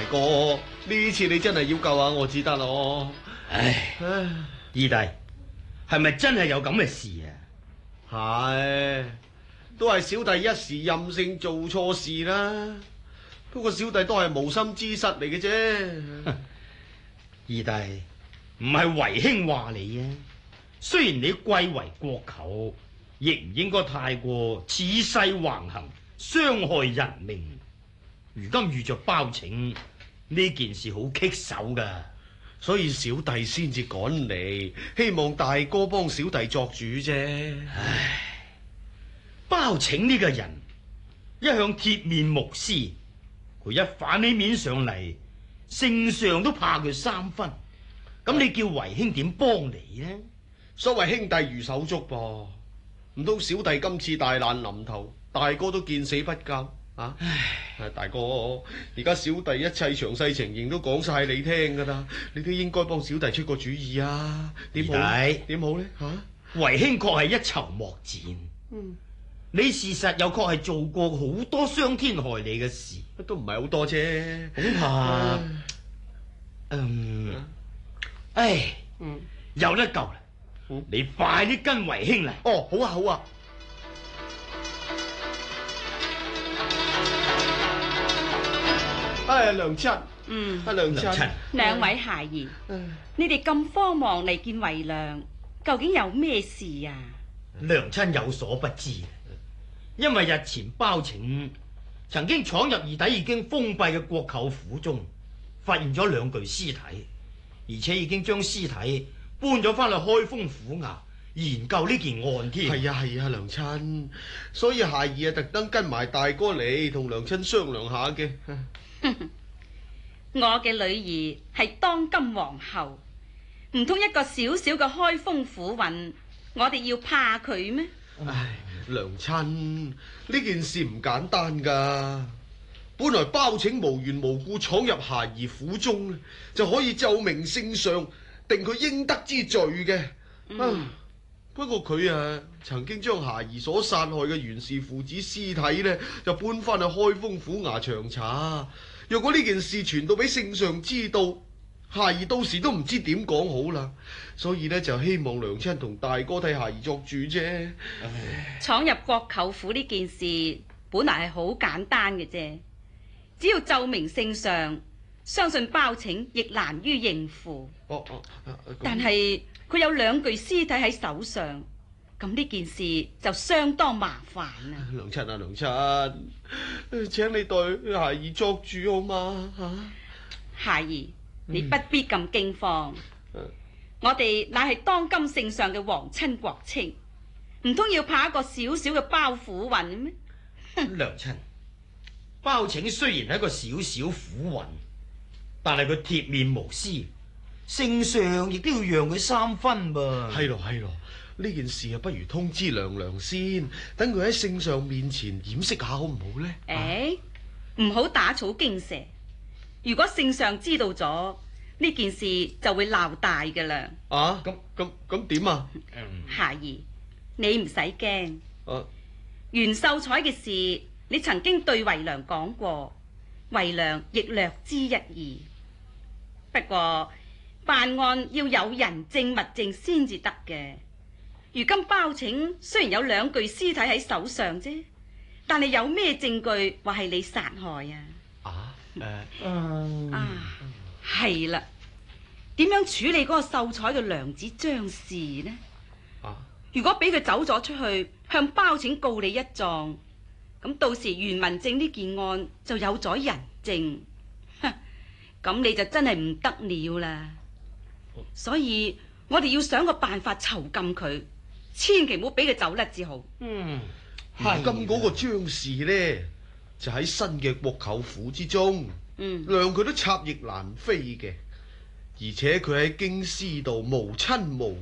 哥，呢次你真係要救下我至得咯。 唉，二弟，係咪真係有咁嘅事啊？ 係，都係小弟一時任性做錯事啦。不過小弟都係無心之失嚟嘅啫。 二弟，唔係為兄話你啊。雖然你貴為國舅，亦唔應該太過恃勢橫行，傷害人命。如今遇着包拯呢件事好棘手噶， 所以小弟先至趕嚟，希望大哥幫小弟作主啫。 唉，包拯呢個人一向鐵面無私，佢一反起面上嚟，聖上都怕佢三分。咁你叫為兄點幫你呢？ 所謂兄弟如手足噃，唔通小弟今次大難臨頭，大哥都見死不救啊？唉，大哥，而家小弟一切詳細情形都講晒你聽噶啦，你都應該幫小弟出個主意啊！點好？點好呢？吓， 為兄確係一籌莫展。你事實又確係做過好多傷天害理嘅事， 都唔係好多啫。 恐怕，有得救啦！你快啲跟為兄嚟。 哦，好啊，好啊。娘親，娘親， 兩位孩兒，你哋咁慌忙嚟見為娘，究竟有咩事啊？ 娘親有所不知，因為日前包拯曾經闖入二弟已經封閉嘅國舅府中，發現咗2具屍體，而且已經將屍體搬咗翻去開封府衙研究呢件案添。 係啊，娘親，所以孩兒特登跟埋大哥嚟同娘親商量下嘅。 我嘅女兒係當今皇后，唔通一個小小嘅開封府尹，我哋要怕佢咩？ 唉，娘親，呢件事唔簡單噶。本來包拯無緣無故闖入孩兒府中，就可以奏明聖上定佢應得之罪嘅。不過佢曾經將孩兒所殺害嘅袁氏父子屍體呢，就搬翻去開封府衙長查。若果呢件事傳到俾聖上知道，孩兒到時都唔知點講好啦。所以呢，就希望娘親同大哥替孩兒作主啫。 闖入國舅府呢件事本來係好簡單嘅啫，只要奏明聖上，相信包拯亦難於應付。但係佢有2具屍體喺手上，咁呢件事就相當麻煩啦。 娘親，請你代孩兒作主好嗎？ 孩兒，你不必咁驚慌。我哋乃係當今聖上嘅皇親國戚，唔通要怕一個小小嘅包府尹咩？ 娘親，包拯雖然係一個小小府尹，但係佢鐵面無私，聖上亦都要讓佢3分噃。 係咯，呢件事不如通知娘先，等佢喺聖上面前掩飾下好唔好呢？ 唔好打草驚蛇。如果聖上知道咗呢件事，就會鬧大噶啦。 咁點啊？ 孩兒，你唔使驚。袁秀才嘅事，你曾經對為娘講過，為娘亦略知一二。不過辦案要有人證物證先至得嘅。如今包拯雖然有2具屍體喺手上啫，但係有咩證據話係你殺害啊？係啦，點樣處理嗰個秀才嘅娘子張氏呢？如果俾佢走咗出去，向包拯告你一狀，咁到時袁文正呢件案就有咗人證，咁你就真係唔得了啦。所以我哋要想個辦法囚禁佢，千祈唔好俾佢走甩至好。 如今嗰個張氏呢，就喺新嘅國舅府之中，諒佢都插翼難飛嘅，而且佢喺京師度無親無